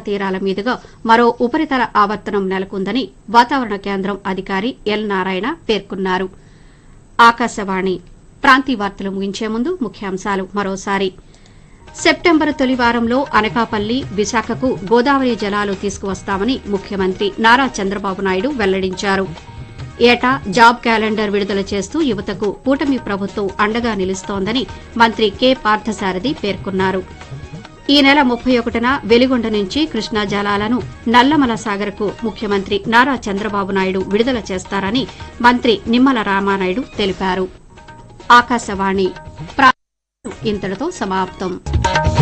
తీరాల మీదుగా మరో ఉపరితల ఆవర్తనం నెలకొందని వాతావరణ కేంద్రం అధికారి ఎల్ నారాయణ పేర్కొన్నారు. ఆకాశవాణి ప్రాంతీయ వార్తలు ముగించే ముందు ముఖ్యాంశాలు మరోసారి. సెప్టెంబర్ తొలి వారంలో అనకాపల్లి, విశాఖకు గోదావరి జలాలు తీసుకువస్తామని ముఖ్యమంత్రి నారా చంద్రబాబు నాయుడు వెల్లడించారు. ఏటా జాబ్ క్యాలెండర్ విడుదల చేస్తూ యువతకు కూటమి ప్రభుత్వం అండగా నిలుస్తోందని మంత్రి కె పార్థసారథి పేర్కొన్నారు. ఈ నెల 31న వెలిగొండ నుంచి కృష్ణా జలాలను నల్లమల సాగర్కు ముఖ్యమంత్రి నారా చంద్రబాబు నాయుడు విడుదల చేస్తారని మంత్రి నిమ్మల రామానాయుడు తెలిపారు. ఆకాశవాణి ఇంతటితో సమాప్తం.